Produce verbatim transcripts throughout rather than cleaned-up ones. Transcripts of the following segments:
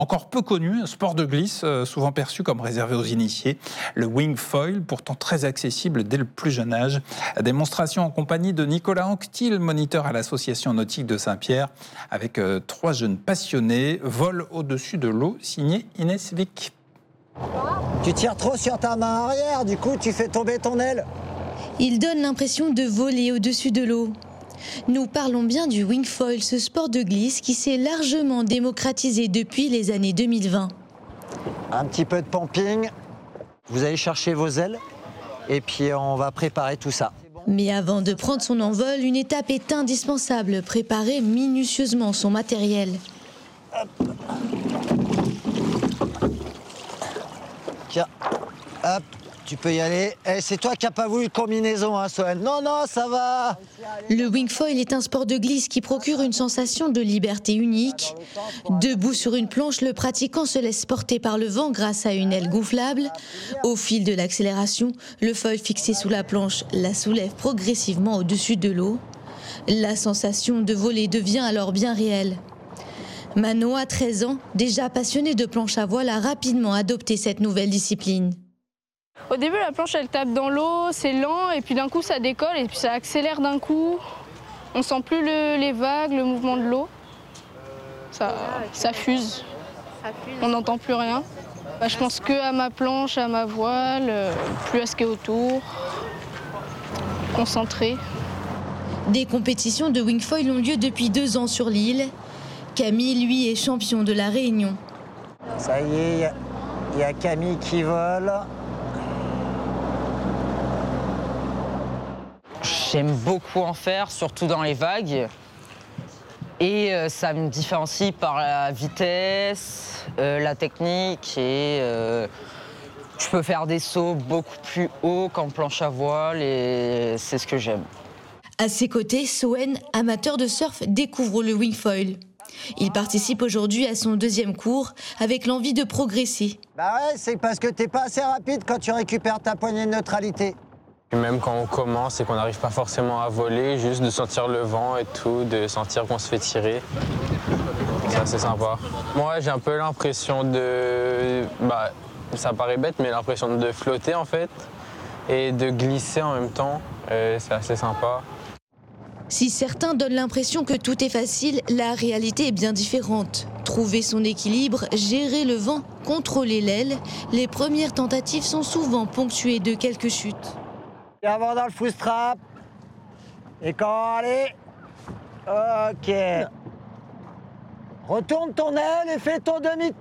Encore peu connu, un sport de glisse, euh, souvent perçu comme réservé aux initiés. Le wing foil, pourtant très accessible dès le plus jeune âge. Démonstration en compagnie de Nicolas Anctil, moniteur à l'association nautique de Saint-Pierre, avec euh, trois jeunes passionnés. Vol au-dessus de l'eau, signé Inès Vic. Tu tires trop sur ta main arrière, du coup tu fais tomber ton aile. Il donne l'impression de voler au-dessus de l'eau. Nous parlons bien du wing foil, ce sport de glisse qui s'est largement démocratisé depuis les années deux mille vingt. Un petit peu de pumping, vous allez chercher vos ailes et puis on va préparer tout ça. Mais avant de prendre son envol, une étape est indispensable, préparer minutieusement son matériel. Hop. Tiens, hop. Tu peux y aller. Eh, c'est toi qui n'as pas voulu de combinaison, hein, Soen. Non, non, ça va. Le wing foil est un sport de glisse qui procure une sensation de liberté unique. Debout sur une planche, le pratiquant se laisse porter par le vent grâce à une aile gonflable. Au fil de l'accélération, le foil fixé sous la planche la soulève progressivement au-dessus de l'eau. La sensation de voler devient alors bien réelle. Manon, à treize ans, déjà passionnée de planche à voile, a rapidement adopté cette nouvelle discipline. Au début, la planche, elle tape dans l'eau, c'est lent, et puis d'un coup, ça décolle, et puis ça accélère d'un coup. On sent plus le, les vagues, le mouvement de l'eau. Ça, ça fuse. On n'entend plus rien. Bah, je pense que à ma planche, à ma voile, plus à ce qui est autour. Concentré. Des compétitions de wing foil ont lieu depuis deux ans sur l'île. Camille, lui, est champion de la Réunion. Ça y est, il y, y a Camille qui vole. J'aime beaucoup en faire, surtout dans les vagues. Et euh, ça me différencie par la vitesse, euh, la technique et euh, je peux faire des sauts beaucoup plus hauts qu'en planche à voile et c'est ce que j'aime. À ses côtés, Soen, amateur de surf, découvre le wing foil. Il participe aujourd'hui à son deuxième cours avec l'envie de progresser. Bah ouais, c'est parce que t'es pas assez rapide quand tu récupères ta poignée de neutralité. Même quand on commence et qu'on n'arrive pas forcément à voler, juste de sentir le vent et tout, de sentir qu'on se fait tirer, c'est assez sympa. Moi, j'ai un peu l'impression de... Bah, ça paraît bête, mais l'impression de flotter en fait et de glisser en même temps, euh, c'est assez sympa. Si certains donnent l'impression que tout est facile, la réalité est bien différente. Trouver son équilibre, gérer le vent, contrôler l'aile, les premières tentatives sont souvent ponctuées de quelques chutes. Et avant dans le footstrap. Et quand allez. Ok. Retourne ton aile et fais ton demi.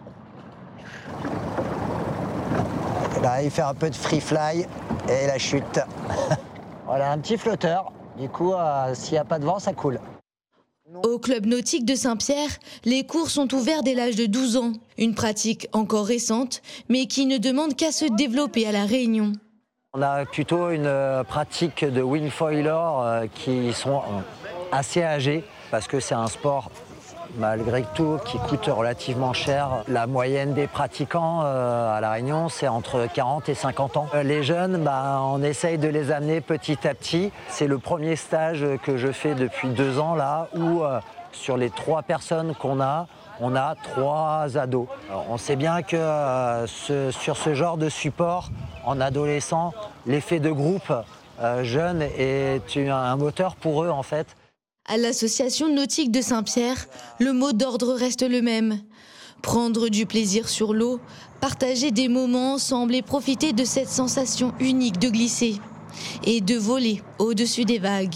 Là, il fait un peu de free fly et la chute. Voilà, un petit flotteur. Du coup, euh, s'il n'y a pas de vent, ça coule. Au club nautique de Saint-Pierre, les cours sont ouverts dès l'âge de douze ans. Une pratique encore récente, mais qui ne demande qu'à se développer à La Réunion. On a plutôt une pratique de wing foilers euh, qui sont assez âgés parce que c'est un sport, malgré tout, qui coûte relativement cher. La moyenne des pratiquants euh, à La Réunion, c'est entre quarante et cinquante ans. Les jeunes, bah, on essaye de les amener petit à petit. C'est le premier stage que je fais depuis deux ans là, où euh, sur les trois personnes qu'on a, on a trois ados. Alors, on sait bien que euh, ce, sur ce genre de support, en adolescent, l'effet de groupe euh, jeune est un moteur pour eux en fait. À l'association nautique de Saint-Pierre, le mot d'ordre reste le même. Prendre du plaisir sur l'eau, partager des moments ensemble et profiter de cette sensation unique de glisser et de voler au-dessus des vagues.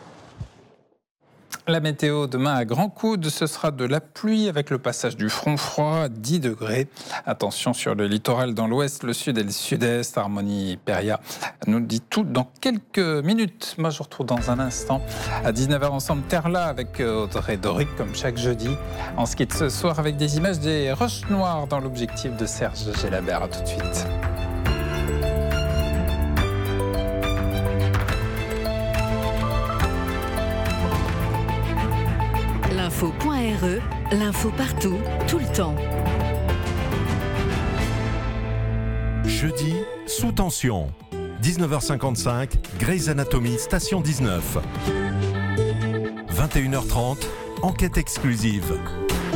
La météo demain à Grand Coude, ce sera de la pluie avec le passage du front froid, dix degrés. Attention sur le littoral dans l'ouest, le sud et le sud-est. Harmonie Peria nous dit tout dans quelques minutes. Moi, je vous retrouve dans un instant à dix-neuf heures ensemble, Terre-là avec Audrey Doric comme chaque jeudi. En ski de ce soir avec des images des roches noires dans l'objectif de Serge Gélabert. À tout de suite. L'info.re, l'info partout, tout le temps. Jeudi, sous tension. dix-neuf heures cinquante-cinq, Grey's Anatomy, station dix-neuf. vingt et une heures trente, enquête exclusive.